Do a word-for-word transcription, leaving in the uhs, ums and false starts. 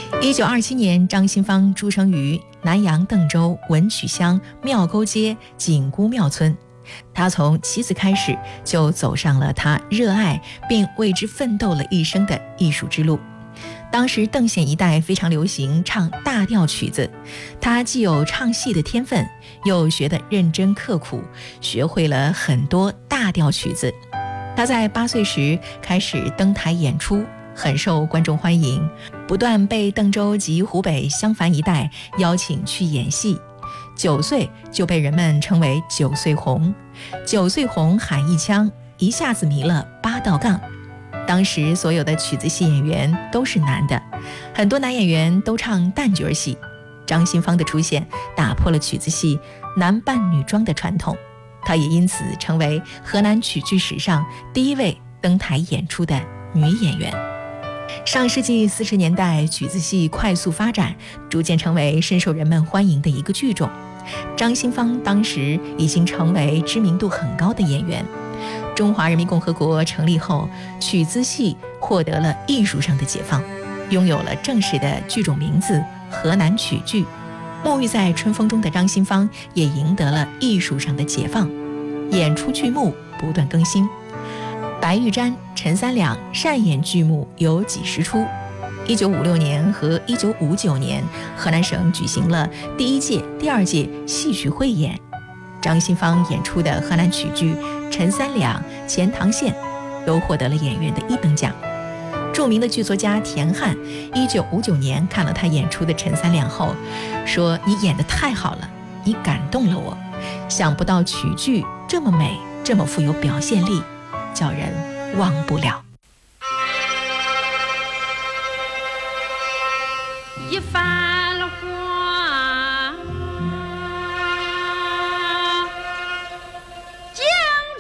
一九二七年，张新芳出生于南阳邓州文曲乡庙沟街景姑庙村。他从妻子开始就走上了他热爱并为之奋斗了一生的艺术之路。当时邓县一带非常流行唱大调曲子，他既有唱戏的天分，又学得认真刻苦，学会了很多大调曲子。他在八岁时开始登台演出，很受观众欢迎，不断被邓州及湖北襄樊一带邀请去演戏。九岁就被人们称为九岁红，九岁红喊一腔，一下子迷了八道杠。当时所有的曲子戏演员都是男的，很多男演员都唱旦角戏。张新芳的出现打破了曲子戏男扮女装的传统，她也因此成为河南曲剧史上第一位登台演出的女演员。上世纪四十年代，曲子戏快速发展，逐渐成为深受人们欢迎的一个剧种。张新芳当时已经成为知名度很高的演员。中华人民共和国成立后，曲子戏获得了艺术上的解放，拥有了正式的剧种名字河南曲剧。沐浴在春风中的张新芳也赢得了艺术上的解放，演出剧目不断更新。白玉簪、陈三两擅演剧目有几十出。一九五六年和一九五九年，河南省举行了第一届、第二届戏曲汇演。张新芳演出的河南曲剧《陈三两》《钱塘县》都获得了演员的一等奖。著名的剧作家田汉一九五九年看了他演出的《陈三两》后说：“你演得太好了，你感动了我，想不到曲剧这么美，这么富有表现力，叫人忘不了。” 一番花